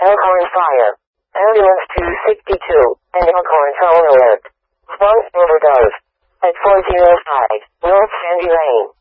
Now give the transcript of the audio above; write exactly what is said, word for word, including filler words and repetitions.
Elkhorn Fire. Ambulance two sixty-two, and Elkhorn Toll Alert. Response overdose. At four oh five, North Sandy Lane.